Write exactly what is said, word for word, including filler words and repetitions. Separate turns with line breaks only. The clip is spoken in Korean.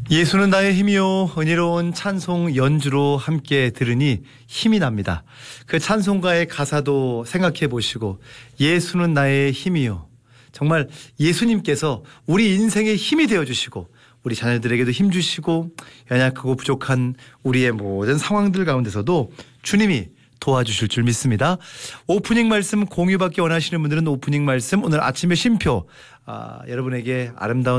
예수는 나의 힘이요 은혜로운 찬송 연주로 함께 들으니 힘이 납니다. 그 찬송가의 가사도 생각해 보시고 예수는 나의 힘이요, 정말 예수님께서 우리 인생의 힘이 되어주시고 우리 자녀들에게도 힘 주시고 연약하고 부족한 우리의 모든 상황들 가운데서도 주님이 도와주실 줄 믿습니다. 오프닝 말씀 공유받기 원하시는 분들은 오프닝 말씀 오늘 아침의 쉼표, 아, 여러분에게 아름다운